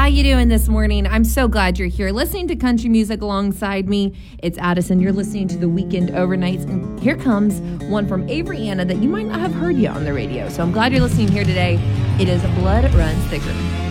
you doing this morning? I'm so glad you're here listening to country music alongside me. It's Addison. You're listening to the Weekend Overnights. And here comes one from Avery Anna that you might not have heard yet on the radio. So I'm glad you're listening here today. It is Blood Runs Thicker.